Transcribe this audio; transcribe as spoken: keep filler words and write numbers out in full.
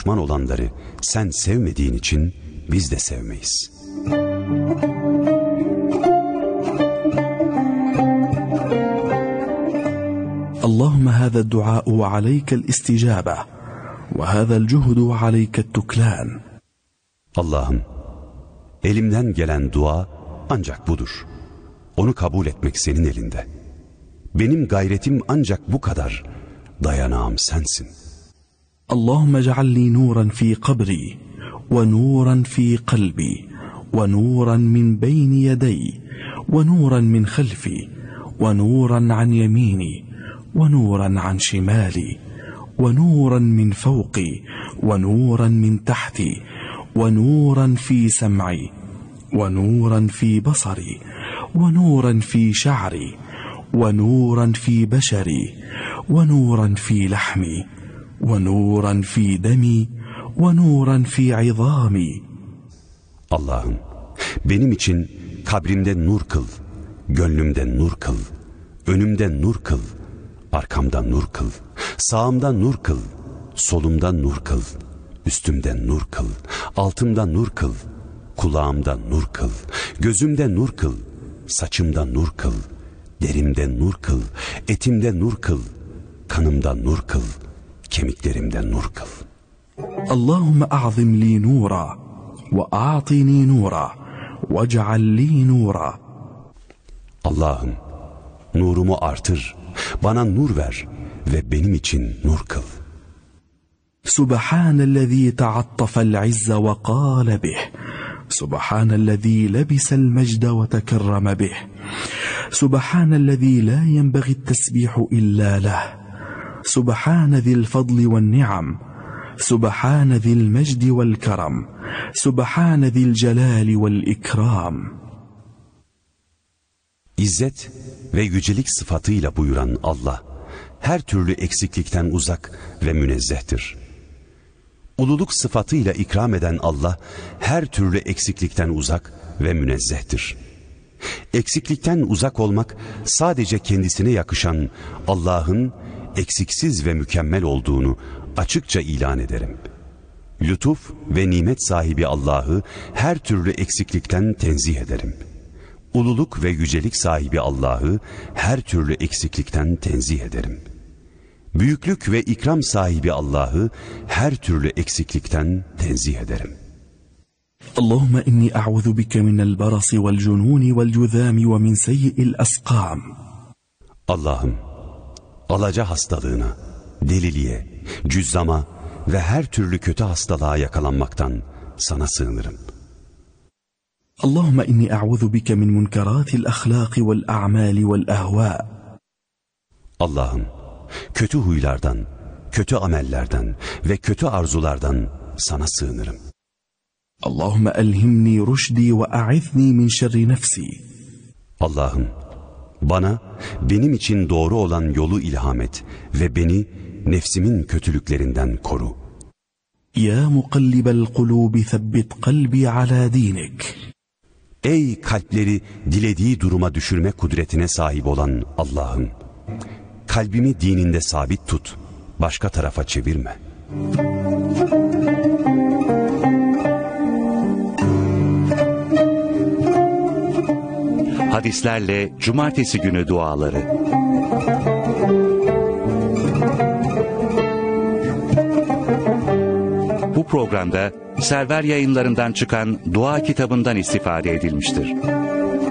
düşman olanları sen sevmediğin için biz de sevmeyiz. اللهم هذا الدعاء وعليك الاستجابة وهذا الجهد وعليك التكلان. Allah'ım, elimden gelen dua ancak budur. Onu kabul etmek senin elinde. Benim gayretim ancak bu kadar. Dayanağım sensin. اللهم اجعل لي نورا في قبري ونورا في قلبي ونورا من بين يدي ونورا من خلفي ونورا عن يميني ونورا عن شمالي ونورا من فوقي ونورا من تحتي ونورا في سمعي ونورا في بصري ونورا في شعري ونورا في بشري ونورا في لحمي ونورا في دمي ونورا في عظامي. Allah'ım, benim için kabrimde nur kıl, gönlümde nur kıl, önümde nur kıl, arkamda nur kıl, sağımda nur kıl, solumda nur kıl, üstümde nur kıl, altımda nur kıl, kulağımda nur kıl, gözümde nur kıl, saçımda nur kıl, derimde nur kıl, etimde nur kıl, kanımda nur kıl, kemiklerimde nur kıl. اللهم أعظم لي نورا وأعطني نورا واجعل لي نورا. Allah'ım, nurumu artır, bana nur ver ve benim için nur kıl. سبحان الذي تعطف العز وقال به سبحان الذي لبس المجد وتكرم به سبحان الذي لا ينبغي التسبيح إلا له سبحان ذي الفضل والنعم سبحان ذي المجد والكرم سبحان ذي الجلال والإكرام. İzzet ve yücelik sıfatıyla buyuran Allah, her türlü eksiklikten uzak ve münezzehtir. Ululuk sıfatıyla ikram eden Allah, her türlü eksiklikten uzak ve münezzehtir. Eksiklikten uzak olmak, sadece kendisine yakışan Allah'ın eksiksiz ve mükemmel olduğunu açıkça ilan ederim. Lütuf ve nimet sahibi Allah'ı her türlü eksiklikten tenzih ederim. Ululuk ve yücelik sahibi Allah'ı her türlü eksiklikten tenzih ederim. Büyüklük ve ikram sahibi Allah'ı her türlü eksiklikten tenzih ederim. اللهم إني أعوذ بك من البرص والجنون والجذام ومن سيء الأسقام. Allah'ım, alaca hastalığına, deliliğe, cüzzama ve her türlü kötü hastalığa yakalanmaktan sana sığınırım. اللهم إني أعوذ بك من منكرات الأخلاق والأعمال والأهواء. Allah'ım, kötü huylardan, kötü amellerden ve kötü arzulardan sana sığınırım. اللهم ألهمني رشدي وأعذني من شر نفسي. Allah'ım, bana benim için doğru olan yolu ilham et ve beni nefsimin kötülüklerinden koru. يا مقلب القلوب ثبت قلبي على دينك. Ey kalpleri dilediği duruma düşürme kudretine sahip olan Allah'ım, kalbimi dininde sabit tut, başka tarafa çevirme. Hadislerle Cumartesi günü duaları. Bu programda Server Yayınları'ndan çıkan dua kitabından istifade edilmiştir.